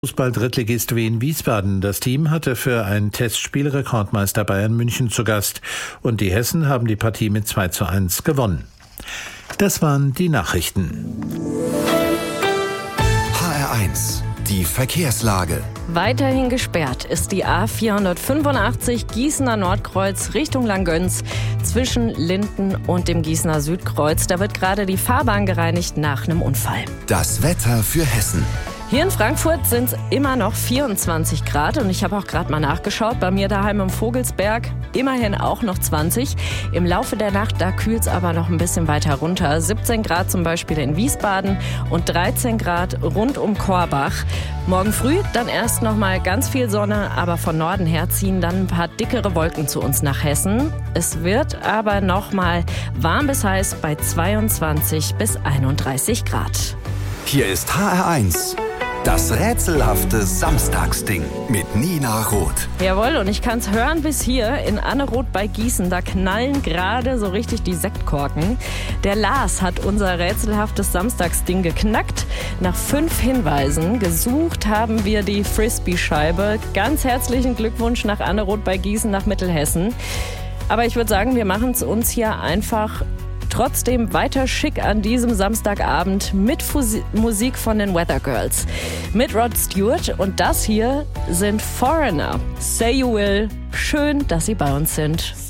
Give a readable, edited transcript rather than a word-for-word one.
Fußball-Drittligist Wien Wiesbaden. Das Team hatte für ein Testspiel Rekordmeister Bayern München zu Gast und die Hessen haben die Partie mit 2:1 gewonnen. Das waren die Nachrichten. HR1, die Verkehrslage. Weiterhin gesperrt ist die A485 Gießener Nordkreuz Richtung Langgöns zwischen Linden und dem Gießener Südkreuz. Da wird gerade die Fahrbahn gereinigt nach einem Unfall. Das Wetter für Hessen. Hier in Frankfurt sind es immer noch 24 Grad und ich habe auch gerade mal nachgeschaut. Bei mir daheim im Vogelsberg immerhin auch noch 20. Im Laufe der Nacht, da kühlt es aber noch ein bisschen weiter runter. 17 Grad zum Beispiel in Wiesbaden und 13 Grad rund um Korbach. Morgen früh dann erst noch mal ganz viel Sonne, aber von Norden her ziehen dann ein paar dickere Wolken zu uns nach Hessen. Es wird aber noch mal warm bis heiß bei 22 bis 31 Grad. Hier ist HR1. Das rätselhafte Samstagsding mit Nina Roth. Jawohl, und ich kann's hören bis hier in Anneroth bei Gießen. Da knallen gerade so richtig die Sektkorken. Der Lars hat unser rätselhaftes Samstagsding geknackt. Nach 5 Hinweisen gesucht haben wir die Frisbee-Scheibe. Ganz herzlichen Glückwunsch nach Anneroth bei Gießen, nach Mittelhessen. Aber ich würde sagen, wir machen es uns hier einfach trotzdem weiter schick an diesem Samstagabend mit Musik von den Weather Girls. Mit Rod Stewart und das hier sind Foreigner. Say You Will. Schön, dass Sie bei uns sind.